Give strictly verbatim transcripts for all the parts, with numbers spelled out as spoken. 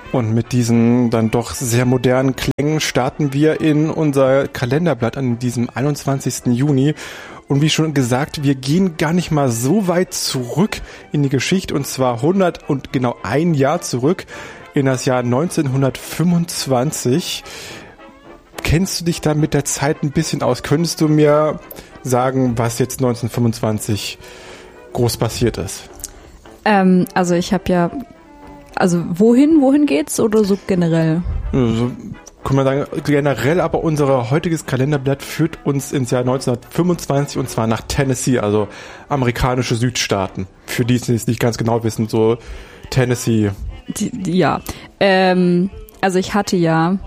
Und mit diesen dann doch sehr modernen Klängen starten wir in unser Kalenderblatt an diesem einundzwanzigsten Juni. Und wie schon gesagt, wir gehen gar nicht mal so weit zurück in die Geschichte, und zwar hundert und genau ein Jahr zurück in das Jahr neunzehnhundertfünfundzwanzig. Kennst du dich da mit der Zeit ein bisschen aus? Könntest du mir sagen, was jetzt neunzehnhundertfünfundzwanzig groß passiert ist? Ähm, also ich habe ja... Also wohin, wohin geht's oder so generell? Also, kann man sagen, generell, aber unser heutiges Kalenderblatt führt uns ins Jahr neunzehnhundertfünfundzwanzig, und zwar nach Tennessee, also amerikanische Südstaaten. Für die, die es nicht ganz genau wissen, so Tennessee. Die, die, ja, ähm, also ich hatte ja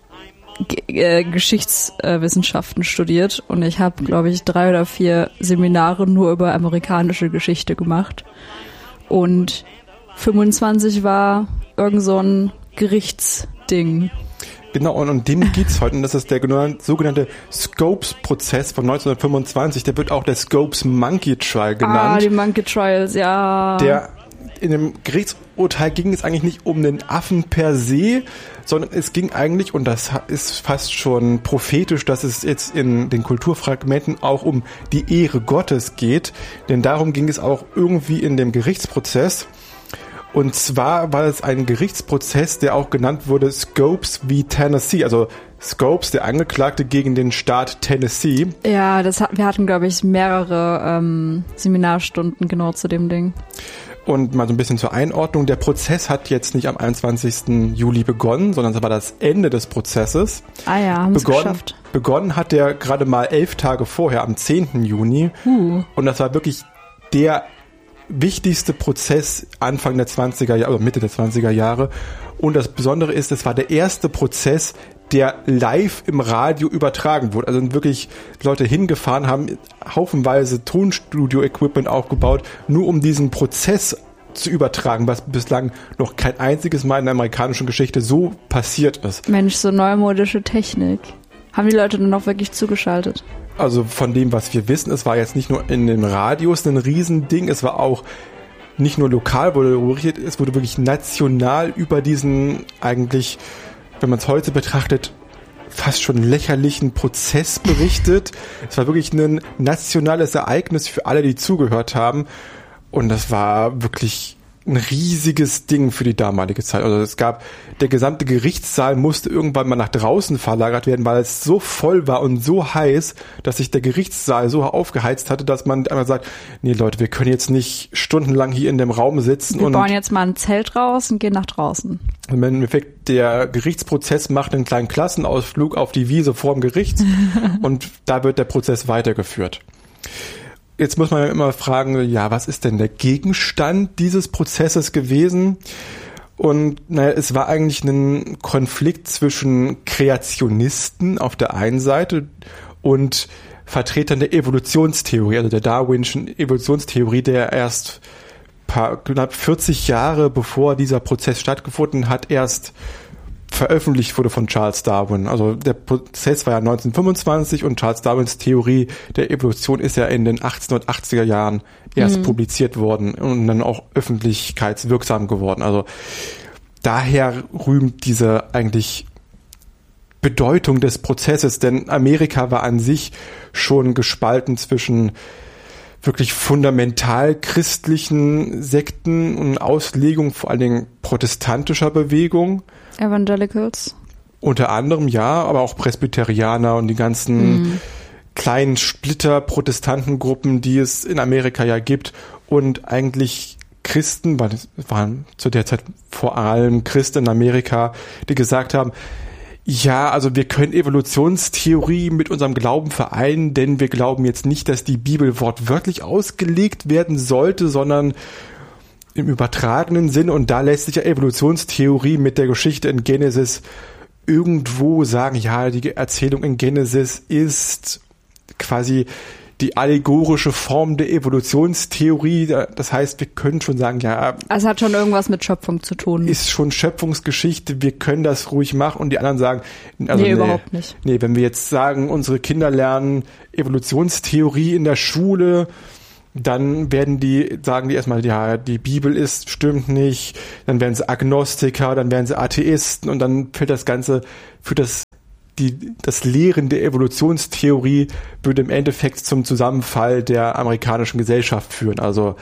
G- äh, Geschichtswissenschaften äh, studiert und ich habe, glaube ich, drei oder vier Seminare nur über amerikanische Geschichte gemacht. Und fünfundzwanzig war irgend so ein Gerichtsding. Genau, und um den geht's heute. Und das ist der sogenannte Scopes-Prozess von neunzehnhundertfünfundzwanzig. Der wird auch der Scopes Monkey Trial genannt. Ah, die Monkey Trials, ja. Der, in dem Gerichtsurteil ging es eigentlich nicht um den Affen per se, sondern es ging eigentlich, und das ist fast schon prophetisch, dass es jetzt in den Kulturfragmenten auch um die Ehre Gottes geht. Denn darum ging es auch irgendwie in dem Gerichtsprozess. Und zwar war es ein Gerichtsprozess, der auch genannt wurde Scopes v. Tennessee, also Scopes, der Angeklagte gegen den Staat Tennessee. Ja, das hat, wir hatten, glaube ich, mehrere ähm, Seminarstunden genau zu dem Ding. Und mal so ein bisschen zur Einordnung, der Prozess hat jetzt nicht am einundzwanzigsten Juli begonnen, sondern es war das Ende des Prozesses. Ah ja, haben es geschafft. Begonnen hat der gerade mal elf Tage vorher, am zehnten Juni. Uh. Und das war wirklich der wichtigste Prozess Anfang der zwanziger Jahre, oder Mitte der zwanziger Jahre. Und das Besondere ist, es war der erste Prozess, der live im Radio übertragen wurde. Also wirklich Leute hingefahren, haben haufenweise Tonstudio-Equipment aufgebaut, nur um diesen Prozess zu übertragen, was bislang noch kein einziges Mal in der amerikanischen Geschichte so passiert ist. Mensch, so neumodische Technik. Haben die Leute dann auch wirklich zugeschaltet? Also von dem, was wir wissen, es war jetzt nicht nur in den Radios ein Riesending, es war auch nicht nur lokal, wurde berichtet, es wurde wirklich national über diesen eigentlich, wenn man es heute betrachtet, fast schon lächerlichen Prozess berichtet. Es war wirklich ein nationales Ereignis für alle, die zugehört haben. Und das war wirklich ein riesiges Ding für die damalige Zeit. Also es gab, der gesamte Gerichtssaal musste irgendwann mal nach draußen verlagert werden, weil es so voll war und so heiß, dass sich der Gerichtssaal so aufgeheizt hatte, dass man einmal sagt, nee Leute, wir können jetzt nicht stundenlang hier in dem Raum sitzen. Wir und bauen jetzt mal ein Zelt raus und gehen nach draußen. Im Endeffekt, der Gerichtsprozess macht einen kleinen Klassenausflug auf die Wiese vorm Gericht und da wird der Prozess weitergeführt. Jetzt muss man ja immer fragen, ja, was ist denn der Gegenstand dieses Prozesses gewesen? Und naja, es war eigentlich ein Konflikt zwischen Kreationisten auf der einen Seite und Vertretern der Evolutionstheorie, also der Darwinschen Evolutionstheorie, der erst paar, knapp vierzig Jahre bevor dieser Prozess stattgefunden hat, erst veröffentlicht wurde von Charles Darwin. Also der Prozess war ja neunzehnhundertfünfundzwanzig und Charles Darwins Theorie der Evolution ist ja in den achtzehnhundertachtziger Jahren erst mhm. publiziert worden und dann auch öffentlichkeitswirksam geworden. Also daher rühmt diese eigentlich Bedeutung des Prozesses, denn Amerika war an sich schon gespalten zwischen wirklich fundamental christlichen Sekten und Auslegungen, vor allen Dingen protestantischer Bewegung. Evangelicals. Unter anderem, ja, aber auch Presbyterianer und die ganzen mm. kleinen Splitter-Protestantengruppen, die es in Amerika ja gibt. Und eigentlich Christen, weil es waren zu der Zeit vor allem Christen in Amerika, die gesagt haben, ja, also wir können Evolutionstheorie mit unserem Glauben vereinen, denn wir glauben jetzt nicht, dass die Bibel wortwörtlich ausgelegt werden sollte, sondern im übertragenen Sinn. Und da lässt sich ja Evolutionstheorie mit der Geschichte in Genesis irgendwo sagen, ja, die Erzählung in Genesis ist quasi die allegorische Form der Evolutionstheorie. Das heißt, wir können schon sagen, ja. Also hat schon irgendwas mit Schöpfung zu tun. Ist schon Schöpfungsgeschichte, wir können das ruhig machen. Und die anderen sagen, also nee, nee, überhaupt nicht. Nee, wenn wir jetzt sagen, unsere Kinder lernen Evolutionstheorie in der Schule, dann werden die, sagen die erstmal, ja, die Bibel ist, stimmt nicht, dann werden sie Agnostiker, dann werden sie Atheisten und dann fällt das Ganze für das, die, das Lehren der Evolutionstheorie würde im Endeffekt zum Zusammenfall der amerikanischen Gesellschaft führen. Also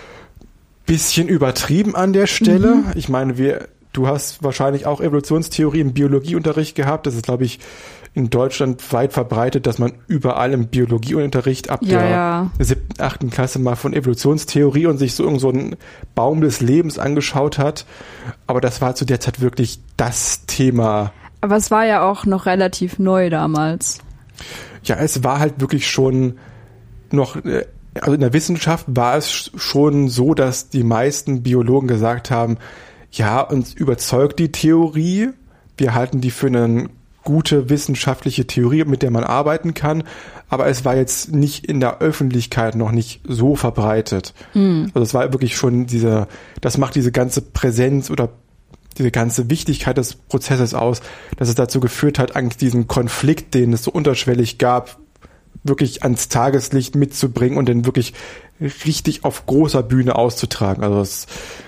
bisschen übertrieben an der Stelle. Mhm. Ich meine, wir, du hast wahrscheinlich auch Evolutionstheorie im Biologieunterricht gehabt. Das ist, glaube ich, in Deutschland weit verbreitet, dass man überall im Biologieunterricht ab ja, der ja. siebten, achten Klasse mal von Evolutionstheorie und sich so irgend so einen Baum des Lebens angeschaut hat. Aber das war zu der Zeit wirklich das Thema. Aber es war ja auch noch relativ neu damals. Ja, es war halt wirklich schon noch, also in der Wissenschaft war es schon so, dass die meisten Biologen gesagt haben, ja, uns überzeugt die Theorie, wir halten die für eine gute wissenschaftliche Theorie, mit der man arbeiten kann, aber es war jetzt nicht in der Öffentlichkeit noch nicht so verbreitet. Mhm. Also es war wirklich schon diese, das macht diese ganze Präsenz oder diese ganze Wichtigkeit des Prozesses aus, dass es dazu geführt hat, eigentlich diesen Konflikt, den es so unterschwellig gab, wirklich ans Tageslicht mitzubringen und den wirklich richtig auf großer Bühne auszutragen. Also es,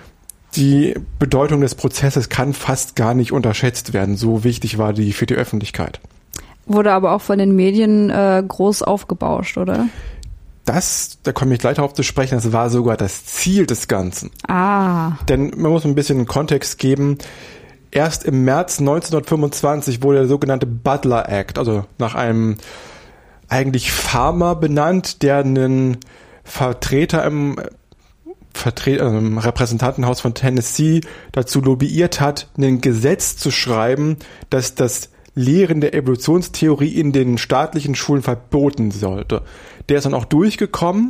die Bedeutung des Prozesses kann fast gar nicht unterschätzt werden. So wichtig war die für die Öffentlichkeit. Wurde aber auch von den Medien äh, groß aufgebauscht, oder? Das, da komme ich gleich darauf zu sprechen, das war sogar das Ziel des Ganzen. Ah. Denn man muss ein bisschen einen Kontext geben. Erst im März neunzehnhundertfünfundzwanzig wurde der sogenannte Butler Act, also nach einem eigentlich Farmer benannt, der einen Vertreter im, Vertreter, also im Repräsentantenhaus von Tennessee dazu lobbyiert hat, ein Gesetz zu schreiben, dass das Lehren der Evolutionstheorie in den staatlichen Schulen verboten sollte. Der ist dann auch durchgekommen,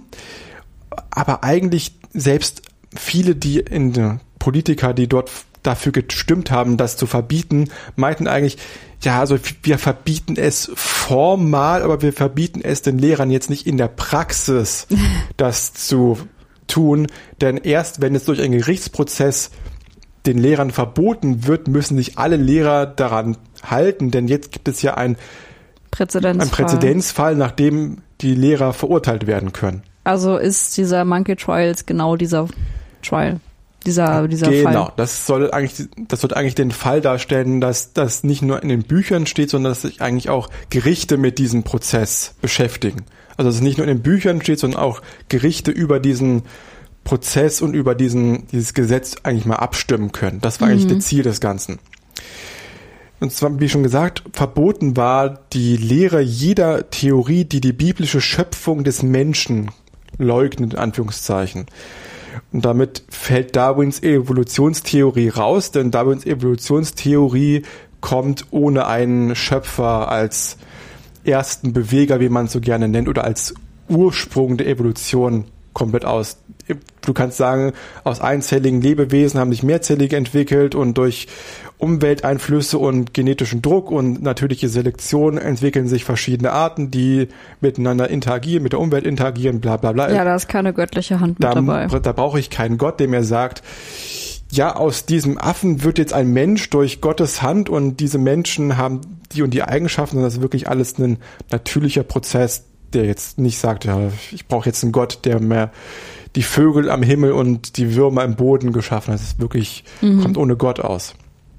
aber eigentlich selbst viele, die in der Politiker, die dort dafür gestimmt haben, das zu verbieten, meinten eigentlich, ja, also wir verbieten es formal, aber wir verbieten es den Lehrern jetzt nicht in der Praxis, das zu tun, denn erst wenn es durch einen Gerichtsprozess den Lehrern verboten wird, müssen sich alle Lehrer daran halten, denn jetzt gibt es ja ein Präzedenzfall, ein Präzedenzfall, nachdem die Lehrer verurteilt werden können. Also ist dieser Monkey Trials genau dieser Trial, dieser, dieser genau, Fall. Genau, das soll eigentlich, das soll eigentlich den Fall darstellen, dass das nicht nur in den Büchern steht, sondern dass sich eigentlich auch Gerichte mit diesem Prozess beschäftigen. Also dass es nicht nur in den Büchern steht, sondern auch Gerichte über diesen Prozess und über diesen, dieses Gesetz eigentlich mal abstimmen können. Das war mhm. eigentlich das Ziel des Ganzen. Und zwar, wie schon gesagt, verboten war die Lehre jeder Theorie, die die biblische Schöpfung des Menschen leugnet, in Anführungszeichen. Und damit fällt Darwins Evolutionstheorie raus, denn Darwins Evolutionstheorie kommt ohne einen Schöpfer als ersten Beweger, wie man es so gerne nennt, oder als Ursprung der Evolution komplett aus. Du kannst sagen, aus einzelligen Lebewesen haben sich mehrzellige entwickelt und durch Umwelteinflüsse und genetischen Druck und natürliche Selektion entwickeln sich verschiedene Arten, die miteinander interagieren, mit der Umwelt interagieren, bla bla bla. Ja, da ist keine göttliche Hand mit da, dabei. Da brauche ich keinen Gott, der mir sagt, ja, aus diesem Affen wird jetzt ein Mensch durch Gottes Hand und diese Menschen haben die und die Eigenschaften, sondern das ist wirklich alles ein natürlicher Prozess, der jetzt nicht sagt, ja, ich brauche jetzt einen Gott, der mir die Vögel am Himmel und die Würmer im Boden geschaffen hat. Das ist wirklich, mhm. kommt ohne Gott aus.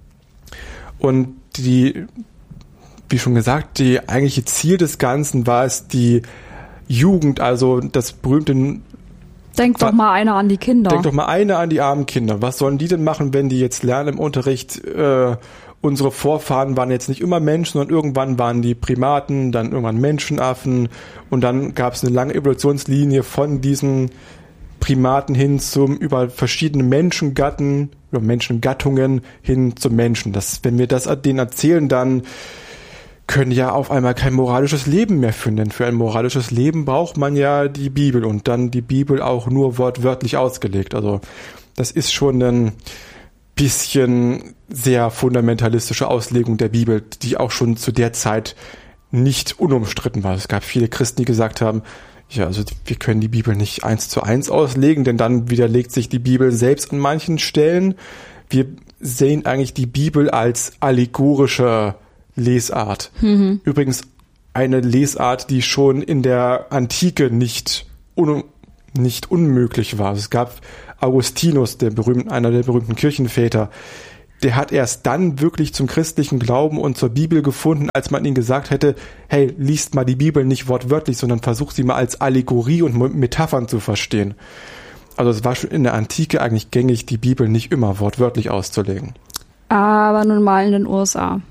Und die, wie schon gesagt, die eigentliche Ziel des Ganzen war es, die Jugend, also das berühmte... Denk doch mal einer an die Kinder. Denk doch mal einer an die armen Kinder. Was sollen die denn machen, wenn die jetzt lernen im Unterricht, äh, unsere Vorfahren waren jetzt nicht immer Menschen, sondern irgendwann waren die Primaten, dann irgendwann Menschenaffen und dann gab es eine lange Evolutionslinie von diesen Primaten hin zum über verschiedene Menschengatten, über Menschengattungen hin zum Menschen. Das, wenn wir das denen erzählen, dann können ja auf einmal kein moralisches Leben mehr führen, denn für ein moralisches Leben braucht man ja die Bibel und dann die Bibel auch nur wortwörtlich ausgelegt. Also das ist schon ein bisschen sehr fundamentalistische Auslegung der Bibel, die auch schon zu der Zeit nicht unumstritten war. Es gab viele Christen, die gesagt haben, ja, also wir können die Bibel nicht eins zu eins auslegen, denn dann widerlegt sich die Bibel selbst an manchen Stellen. Wir sehen eigentlich die Bibel als allegorische Lesart. Mhm. Übrigens eine Lesart, die schon in der Antike nicht un- nicht unmöglich war. Es gab Augustinus, der berühmten, einer der berühmten Kirchenväter, der hat erst dann wirklich zum christlichen Glauben und zur Bibel gefunden, als man ihm gesagt hätte, hey, liest mal die Bibel nicht wortwörtlich, sondern versuch sie mal als Allegorie und Metaphern zu verstehen. Also es war schon in der Antike eigentlich gängig, die Bibel nicht immer wortwörtlich auszulegen. Aber nun mal in den U S A.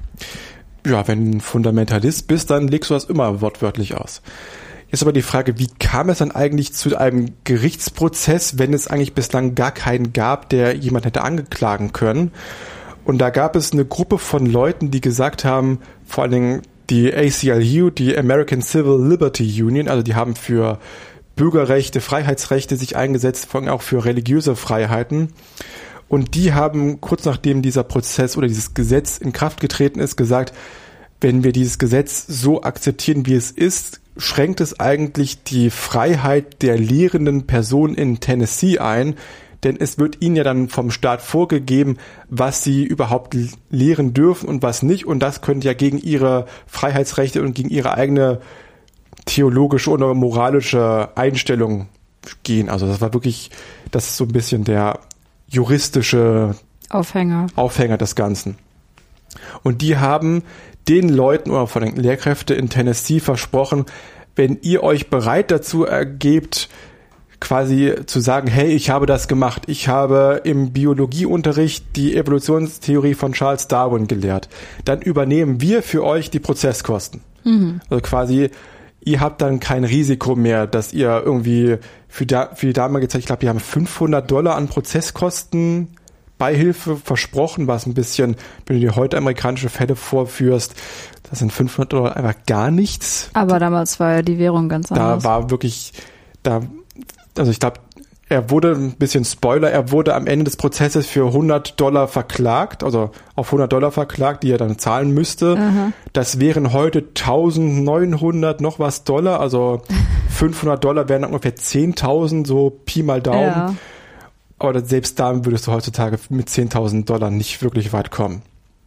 Ja, wenn du ein Fundamentalist bist, dann legst du das immer wortwörtlich aus. Jetzt aber die Frage, wie kam es dann eigentlich zu einem Gerichtsprozess, wenn es eigentlich bislang gar keinen gab, der jemand hätte angeklagen können? Und da gab es eine Gruppe von Leuten, die gesagt haben, vor allen Dingen die A C L U, die American Civil Liberty Union, also die haben für Bürgerrechte, Freiheitsrechte sich eingesetzt, vor allem auch für religiöse Freiheiten. Und die haben kurz nachdem dieser Prozess oder dieses Gesetz in Kraft getreten ist, gesagt, wenn wir dieses Gesetz so akzeptieren, wie es ist, schränkt es eigentlich die Freiheit der lehrenden Person in Tennessee ein, denn es wird ihnen ja dann vom Staat vorgegeben, was sie überhaupt lehren dürfen und was nicht, und das könnte ja gegen ihre Freiheitsrechte und gegen ihre eigene theologische oder moralische Einstellung gehen. Also das war wirklich, das ist so ein bisschen der juristische Aufhänger. Aufhänger des Ganzen. Und die haben den Leuten oder von den Lehrkräften in Tennessee versprochen, wenn ihr euch bereit dazu ergebt, quasi zu sagen, hey, ich habe das gemacht. Ich habe im Biologieunterricht die Evolutionstheorie von Charles Darwin gelehrt. Dann übernehmen wir für euch die Prozesskosten. Mhm. Also quasi, ihr habt dann kein Risiko mehr, dass ihr irgendwie für, da, für die damalige Zeit, ich glaube, die haben fünfhundert Dollar an Prozesskosten Beihilfe versprochen, was ein bisschen, wenn du dir heute amerikanische Fälle vorführst, das sind fünfhundert Dollar einfach gar nichts. Aber damals war ja die Währung ganz anders. Da war wirklich, da, also ich glaube, er wurde, ein bisschen Spoiler, er wurde am Ende des Prozesses für hundert Dollar verklagt, also auf hundert Dollar verklagt, die er dann zahlen müsste. Aha. Das wären heute eintausendneunhundert noch was Dollar, also fünfhundert Dollar wären ungefähr zehntausend, so Pi mal Daumen. Ja. Aber selbst da würdest du heutzutage mit zehntausend Dollar nicht wirklich weit kommen.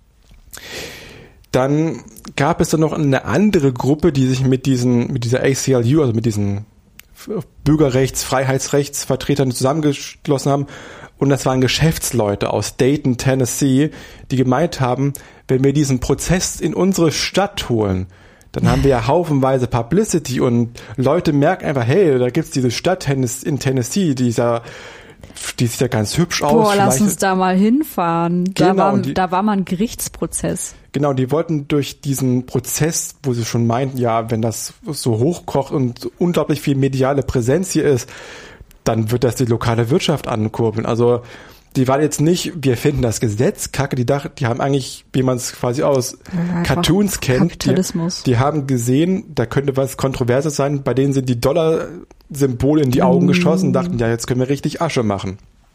Dann gab es dann noch eine andere Gruppe, die sich mit diesen, mit dieser A C L U, also mit diesen Bürgerrechts-, Freiheitsrechtsvertretern zusammengeschlossen haben. Und das waren Geschäftsleute aus Dayton, Tennessee, die gemeint haben, wenn wir diesen Prozess in unsere Stadt holen, dann haben wir ja haufenweise Publicity und Leute merken einfach, hey, da gibt's diese Stadt in Tennessee, dieser die sieht ja ganz hübsch aus. Boah, lass uns da mal hinfahren. Da, genau, war, die, da war mal ein Gerichtsprozess. Genau, die wollten durch diesen Prozess, wo sie schon meinten, ja, wenn das so hochkocht und unglaublich viel mediale Präsenz hier ist, dann wird das die lokale Wirtschaft ankurbeln. Also die waren jetzt nicht, wir finden das Gesetz kacke, die, dachten, die haben eigentlich, wie man es quasi aus ja, Cartoons kennt, Kapitalismus. Die, die haben gesehen, da könnte was Kontroverses sein, bei denen sind die Dollar-Symbole in die Augen mm. geschossen und dachten, ja, jetzt können wir richtig Asche machen.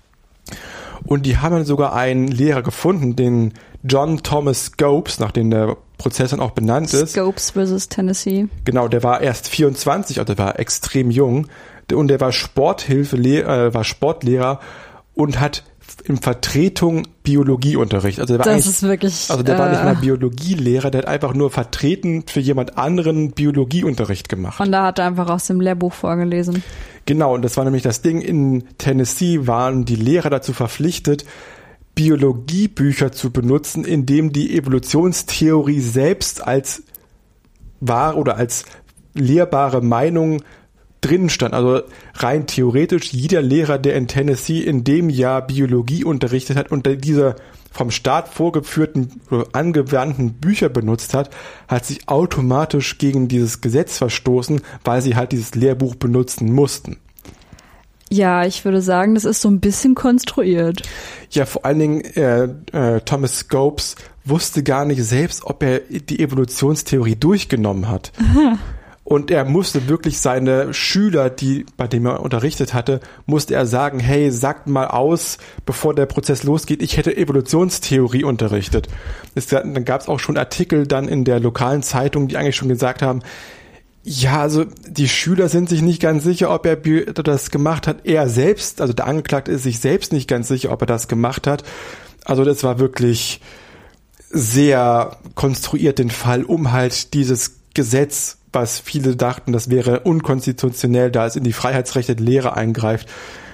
Und die haben dann sogar einen Lehrer gefunden, den John Thomas Scopes, nach dem der Prozess dann auch benannt ist. Scopes versus Tennessee. Genau, der war erst vierundzwanzig, also der war extrem jung. Und der war Sporthilfe, äh, war Sportlehrer und hat in Vertretung Biologieunterricht. Also der war das ist wirklich. Also der äh, war nicht mal äh, Biologielehrer, der hat einfach nur vertretend für jemand anderen Biologieunterricht gemacht. Und da hat er einfach aus dem Lehrbuch vorgelesen. Genau, und das war nämlich das Ding. In Tennessee waren die Lehrer dazu verpflichtet, Biologiebücher zu benutzen, in dem die Evolutionstheorie selbst als wahr oder als lehrbare Meinung drin stand. Also rein theoretisch, jeder Lehrer, der in Tennessee in dem Jahr Biologie unterrichtet hat und diese vom Staat vorgeführten oder angewandten Bücher benutzt hat, hat sich automatisch gegen dieses Gesetz verstoßen, weil sie halt dieses Lehrbuch benutzen mussten. Ja, ich würde sagen, das ist so ein bisschen konstruiert. Ja, vor allen Dingen äh, äh, Thomas Scopes wusste gar nicht selbst, ob er die Evolutionstheorie durchgenommen hat. Und er musste wirklich seine Schüler, die bei denen er unterrichtet hatte, musste er sagen, hey, sagt mal aus, bevor der Prozess losgeht, ich hätte Evolutionstheorie unterrichtet. Es, dann gab es auch schon Artikel dann in der lokalen Zeitung, die eigentlich schon gesagt haben, ja, also die Schüler sind sich nicht ganz sicher, ob er das gemacht hat. Er selbst, also der Angeklagte ist sich selbst nicht ganz sicher, ob er das gemacht hat. Also das war wirklich sehr konstruiert, den Fall, um halt dieses Gesetz, was viele dachten, das wäre unkonstitutionell, da es in die Freiheitsrechte der Lehre eingreift.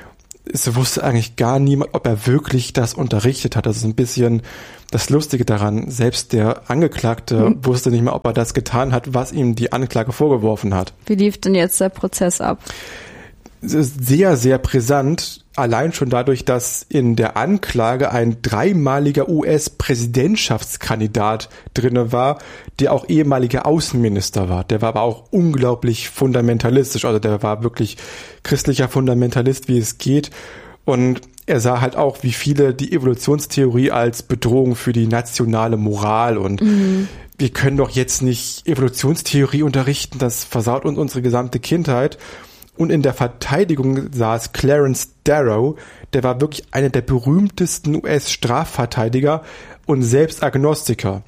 Es wusste eigentlich gar niemand, ob er wirklich das unterrichtet hat. Das ist ein bisschen das Lustige daran. Selbst der Angeklagte hm. wusste nicht mehr, ob er das getan hat, was ihm die Anklage vorgeworfen hat. Wie lief denn jetzt der Prozess ab? Es ist sehr, sehr brisant, allein schon dadurch, dass in der Anklage ein dreimaliger U S-Präsidentschaftskandidat drinne war, der auch ehemaliger Außenminister war. Der war aber auch unglaublich fundamentalistisch, also der war wirklich christlicher Fundamentalist, wie es geht. Und er sah halt auch, wie viele, die Evolutionstheorie als Bedrohung für die nationale Moral und mhm. wir können doch jetzt nicht Evolutionstheorie unterrichten, das versaut uns unsere gesamte Kindheit. Und in der Verteidigung saß Clarence Darrow, der war wirklich einer der berühmtesten U S-Strafverteidiger und selbst Agnostiker.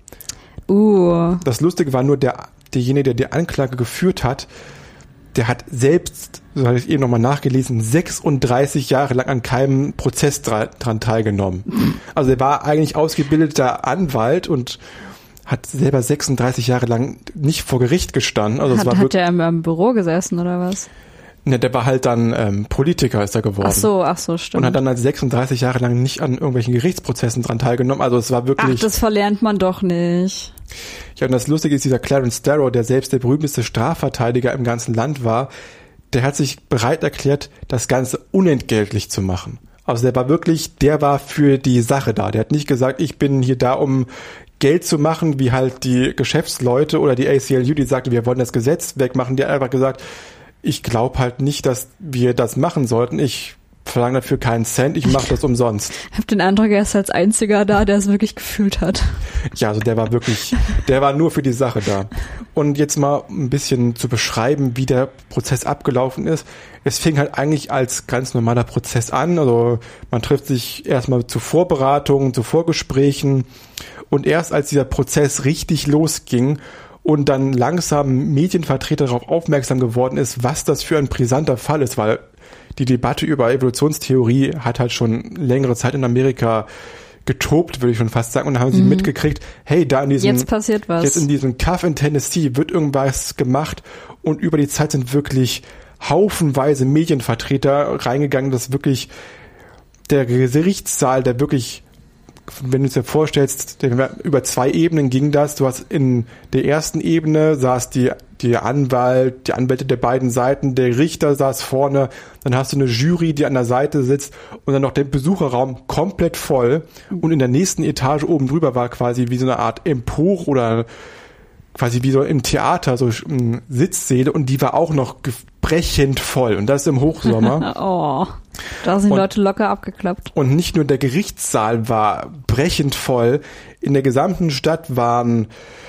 Uh. Das Lustige war nur, der, derjenige, der die Anklage geführt hat, der hat selbst, so habe ich eben nochmal nachgelesen, sechsunddreißig Jahre lang an keinem Prozess dra- dran teilgenommen. Also er war eigentlich ausgebildeter Anwalt und hat selber sechsunddreißig Jahre lang nicht vor Gericht gestanden. Also hat es war hat er im, im Büro gesessen oder was? Ne, der war halt dann ähm, Politiker ist er geworden. Ach so, ach so, stimmt. Und hat dann als sechsunddreißig Jahre lang nicht an irgendwelchen Gerichtsprozessen dran teilgenommen. Also es war wirklich... Ach, das verlernt man doch nicht. Ja, und das Lustige ist, dieser Clarence Darrow, der selbst der berühmteste Strafverteidiger im ganzen Land war, der hat sich bereit erklärt, das Ganze unentgeltlich zu machen. Also der war wirklich, der war für die Sache da. Der hat nicht gesagt, ich bin hier da, um Geld zu machen, wie halt die Geschäftsleute oder die A C L U, die sagten, wir wollen das Gesetz wegmachen. Die hat einfach gesagt, ich glaube halt nicht, dass wir das machen sollten. Ich verlange dafür keinen Cent, ich mache das umsonst. Ich habe den Eindruck, er ist als einziger da, der es wirklich gefühlt hat. Ja, also der war wirklich, der war nur für die Sache da. Und jetzt mal ein bisschen zu beschreiben, wie der Prozess abgelaufen ist. Es fing halt eigentlich als ganz normaler Prozess an. Also man trifft sich erstmal zu Vorbereitungen, zu Vorgesprächen. Und erst als dieser Prozess richtig losging und dann langsam Medienvertreter darauf aufmerksam geworden ist, was das für ein brisanter Fall ist, weil die Debatte über Evolutionstheorie hat halt schon längere Zeit in Amerika getobt, würde ich schon fast sagen, und dann haben sie mhm. mitgekriegt, hey, da in diesem jetzt passiert was. Jetzt in diesem Kaff in Tennessee wird irgendwas gemacht und über die Zeit sind wirklich haufenweise Medienvertreter reingegangen, dass wirklich der Gerichtssaal, der wirklich, wenn du es dir vorstellst, über zwei Ebenen ging das. Du hast in der ersten Ebene saß die, die Anwalt, die Anwälte der beiden Seiten, der Richter saß vorne, dann hast du eine Jury, die an der Seite sitzt und dann noch der Besucherraum komplett voll und in der nächsten Etage oben drüber war quasi wie so eine Art Empor oder quasi wie so im Theater, so Sitzsäle und die war auch noch brechend voll und das im Hochsommer. Oh, da sind die Leute locker abgeklappt. Und nicht nur der Gerichtssaal war brechend voll, in der gesamten Stadt waren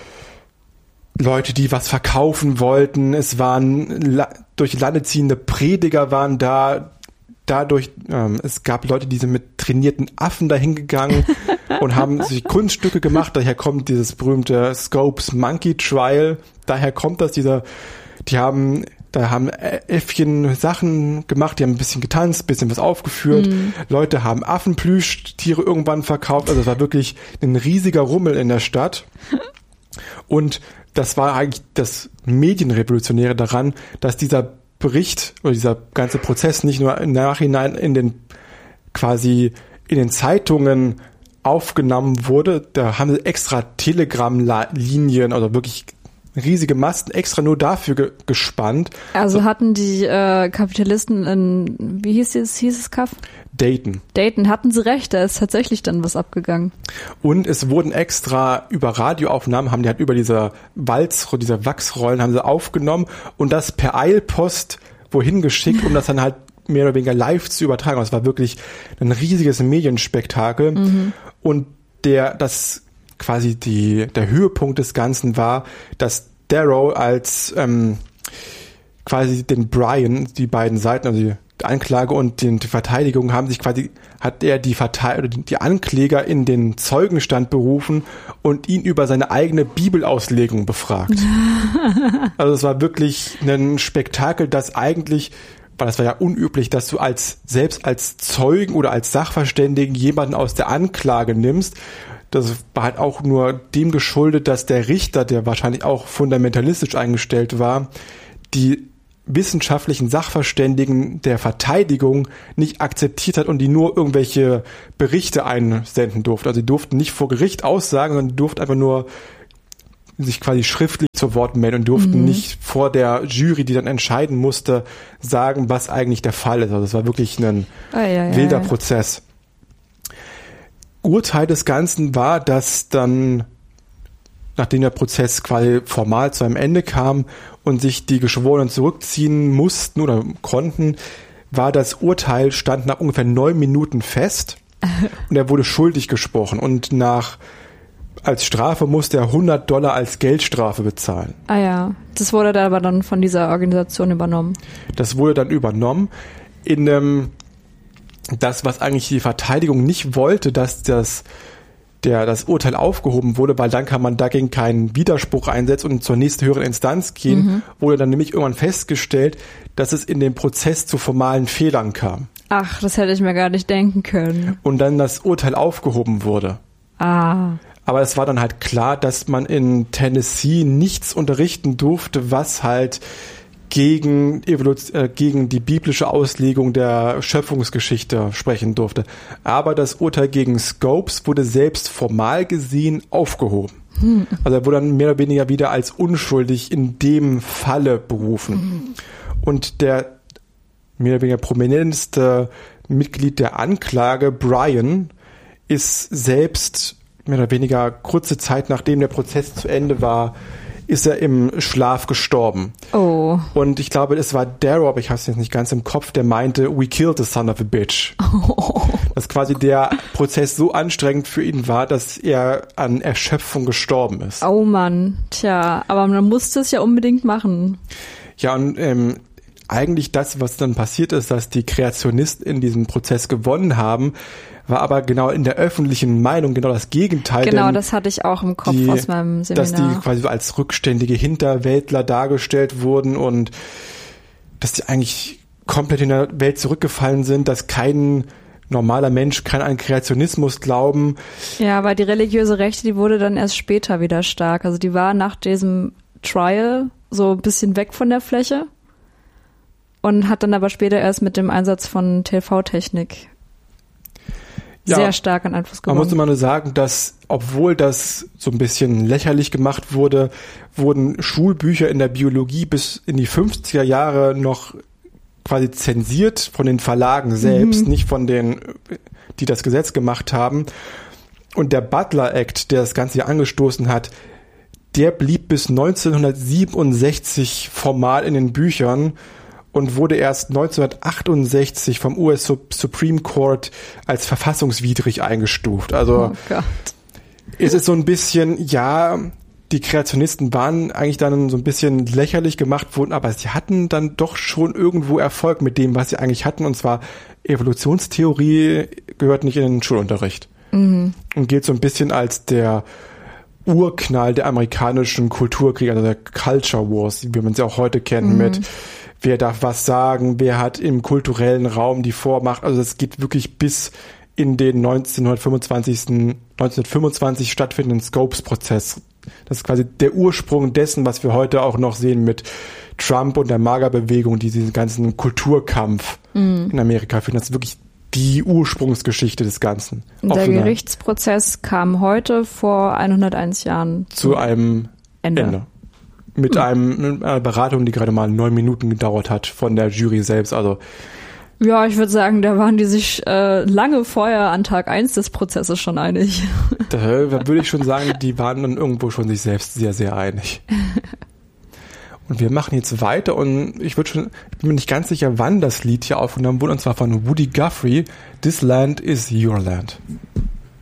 Leute, die was verkaufen wollten, es waren la- durch Lande ziehende Prediger waren da, dadurch, ähm, es gab Leute, die sind mit trainierten Affen dahin gegangen und haben sich Kunststücke gemacht, daher kommt dieses berühmte Scopes Monkey Trial, daher kommt das, dieser, die haben, da haben Äffchen Sachen gemacht, die haben ein bisschen getanzt, ein bisschen was aufgeführt, mhm. Leute haben Affenplüschtiere irgendwann verkauft, also es war wirklich ein riesiger Rummel in der Stadt und das war eigentlich das Medienrevolutionäre daran, dass dieser Bericht oder dieser ganze Prozess nicht nur im Nachhinein in den quasi in den Zeitungen aufgenommen wurde, da haben sie extra Telegram-Linien, also wirklich riesige Masten extra nur dafür ge- gespannt. Also so, hatten die äh, Kapitalisten in, wie hieß es, hieß es Kaff? Dayton. Dayton, hatten sie recht, da ist tatsächlich dann was abgegangen. Und es wurden extra über Radioaufnahmen, haben die halt über diese Walz, diese Wachsrollen haben sie aufgenommen und das per Eilpost wohin geschickt, um das dann halt mehr oder weniger live zu übertragen. Es war wirklich ein riesiges Medienspektakel. Mhm. Und der, das quasi die, der Höhepunkt des Ganzen war, dass Darrow als ähm, quasi den Brian, die beiden Seiten, also die Anklage und die, die Verteidigung haben sich quasi, hat er die Verteid- die Ankläger in den Zeugenstand berufen und ihn über seine eigene Bibelauslegung befragt. Also es war wirklich ein Spektakel, das eigentlich, weil das war ja unüblich, dass du als selbst als Zeugen oder als Sachverständigen jemanden aus der Anklage nimmst, Das war halt auch nur dem geschuldet, dass der Richter, der wahrscheinlich auch fundamentalistisch eingestellt war, die wissenschaftlichen Sachverständigen der Verteidigung nicht akzeptiert hat und die nur irgendwelche Berichte einsenden durften. Also die durften nicht vor Gericht aussagen, sondern die durften einfach nur sich quasi schriftlich zu Wort melden und durften mhm. nicht vor der Jury, die dann entscheiden musste, sagen, was eigentlich der Fall ist. Also das war wirklich ein oh, ja, ja, wilder ja. Prozess. Urteil des Ganzen war, dass dann, nachdem der Prozess quasi formal zu einem Ende kam und sich die Geschworenen zurückziehen mussten oder konnten, war das Urteil, stand nach ungefähr neun Minuten fest und er wurde schuldig gesprochen und nach als Strafe musste er hundert Dollar als Geldstrafe bezahlen. Ah ja, das wurde dann aber dann von dieser Organisation übernommen. Das wurde dann übernommen in einem, das, was eigentlich die Verteidigung nicht wollte, dass das der das Urteil aufgehoben wurde, weil dann kann man dagegen keinen Widerspruch einsetzen und zur nächsten höheren Instanz gehen, mhm. wurde dann nämlich irgendwann festgestellt, dass es in dem Prozess zu formalen Fehlern kam. Ach, das hätte ich mir gar nicht denken können. Und dann das Urteil aufgehoben wurde. Ah. Aber es war dann halt klar, dass man in Tennessee nichts unterrichten durfte, was halt gegen Evolution, äh, gegen die biblische Auslegung der Schöpfungsgeschichte sprechen durfte. Aber das Urteil gegen Scopes wurde selbst formal gesehen aufgehoben. Hm. Also er wurde dann mehr oder weniger wieder als unschuldig in dem Falle berufen. Hm. Und der mehr oder weniger prominenteste Mitglied der Anklage, Brian, ist selbst mehr oder weniger kurze Zeit nachdem der Prozess zu Ende war, ist er im Schlaf gestorben. Oh. Und ich glaube, es war Darrow, aber ich habe es jetzt nicht ganz im Kopf, der meinte, we killed the son of a bitch. Oh. Dass quasi der Prozess so anstrengend für ihn war, dass er an Erschöpfung gestorben ist. Oh Mann, tja, aber man musste es ja unbedingt machen. Ja, und ähm, eigentlich das, was dann passiert ist, dass die Kreationisten in diesem Prozess gewonnen haben, war aber genau in der öffentlichen Meinung genau das Gegenteil. Genau, das hatte ich auch im Kopf die, aus meinem Seminar. Dass die quasi als rückständige Hinterwäldler dargestellt wurden und dass die eigentlich komplett in der Welt zurückgefallen sind, dass kein normaler Mensch kann an Kreationismus glauben. Ja, aber die religiöse Rechte, die wurde dann erst später wieder stark. Also die war nach diesem Trial so ein bisschen weg von der Fläche und hat dann aber später erst mit dem Einsatz von T V-Technik ja, sehr stark an Einfluss gewonnen. Man muss immer nur sagen, dass, obwohl das so ein bisschen lächerlich gemacht wurde, wurden Schulbücher in der Biologie bis in die fünfziger Jahre noch quasi zensiert von den Verlagen selbst, mhm. nicht von denen, die das Gesetz gemacht haben. Und der Butler Act, der das Ganze hier angestoßen hat, der blieb bis neunzehnhundertsiebenundsechzig formal in den Büchern und wurde erst neunzehnhundertachtundsechzig vom U S Supreme Court als verfassungswidrig eingestuft. Also oh Gott. Ist es so ein bisschen, ja, die Kreationisten waren eigentlich dann so ein bisschen lächerlich gemacht worden, aber sie hatten dann doch schon irgendwo Erfolg mit dem, was sie eigentlich hatten, und zwar Evolutionstheorie gehört nicht in den Schulunterricht. Mhm. Und gilt so ein bisschen als der Urknall der amerikanischen Kulturkriege, also der Culture Wars, wie man sie auch heute kennt, mhm. mit wer darf was sagen, wer hat im kulturellen Raum die Vormacht. Also das geht wirklich bis in den neunzehnhundertfünfundzwanzig stattfindenden Scopes-Prozess. Das ist quasi der Ursprung dessen, was wir heute auch noch sehen mit Trump und der MAGA-Bewegung, die diesen ganzen Kulturkampf mhm. in Amerika führen. Das ist wirklich die Ursprungsgeschichte des Ganzen. Der Gerichtsprozess kam heute vor hunderteins Jahren zu einem Ende. Ende. Mit, mhm. einem, mit einer Beratung, die gerade mal neun Minuten gedauert hat von der Jury selbst. Also ja, ich würde sagen, da waren die sich äh, lange vorher an Tag eins des Prozesses schon einig. Da würde ich schon sagen, die waren dann irgendwo schon sich selbst sehr, sehr einig. Und wir machen jetzt weiter und ich würde schon, ich bin mir nicht ganz sicher, wann das Lied hier aufgenommen wurde, und zwar von Woody Guthrie, This Land is Your Land.